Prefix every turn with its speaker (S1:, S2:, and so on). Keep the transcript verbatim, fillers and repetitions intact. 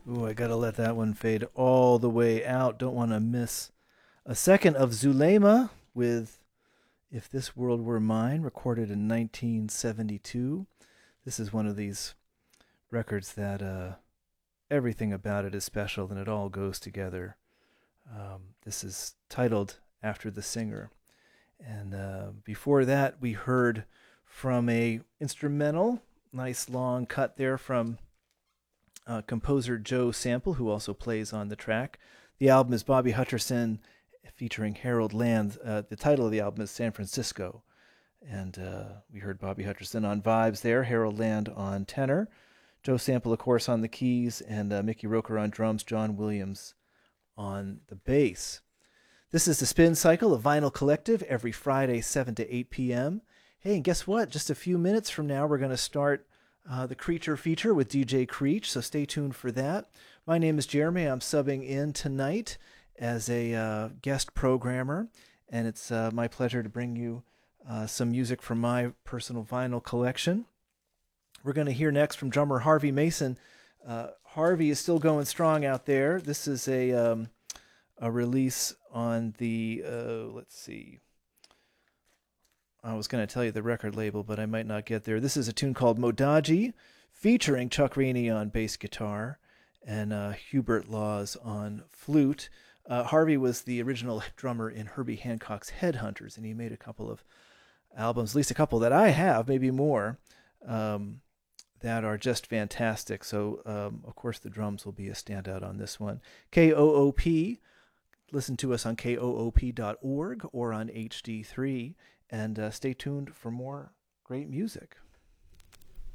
S1: Ooh, I gotta let that one fade all the way out. Don't want to miss a second of Zulema with If This World Were Mine, recorded in nineteen seventy-two. This is one of these records that uh, everything about it is special and it all goes together. Um, this is titled after the singer. And uh, before that, we heard from a instrumental, nice long cut there from uh, composer Joe Sample, who also plays on the track. The album is Bobby Hutcherson featuring Harold Land. Uh, the title of the album is San Francisco. And uh, we heard Bobby Hutcherson on vibes there, Harold Land on tenor, Joe Sample, of course, on the keys, and uh, Mickey Roker on drums, John Williams on the bass. This is the Spin Cycle of Vinyl Collective every Friday, seven to eight p.m. Hey, and guess what? Just a few minutes from now, we're going to start uh, the Creature feature with D J Creech, so stay tuned for that. My name is Jeremy. I'm subbing in tonight as a uh, guest programmer, and it's uh, my pleasure to bring you uh, some music from my personal vinyl collection. We're going to hear next from drummer Harvey Mason. Uh, Harvey is still going strong out there. This is a um, a release on the, uh, let's see, I was going to tell you the record label, but I might not get there. This is a tune called Modaji, featuring Chuck Rainey on bass guitar and uh, Hubert Laws on flute. Uh, Harvey was the original drummer in Herbie Hancock's Headhunters, and he made a couple of albums, at least a couple that I have, maybe more, um, that are just fantastic. So, um, of course, the drums will be a standout on this one. K O O P. Listen to us on K O O P dot org or on H D three, and uh, stay tuned for more great music.